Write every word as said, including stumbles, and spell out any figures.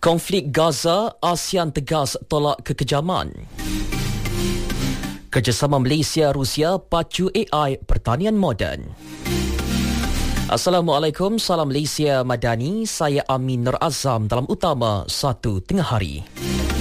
Konflik Gaza, ASEAN tegas tolak kekejaman. Kerjasama Malaysia-Rusia pacu A I pertanian moden. Assalamualaikum, salam Malaysia Madani. Saya Amin Nur Azam dalam utama satu tengah hari.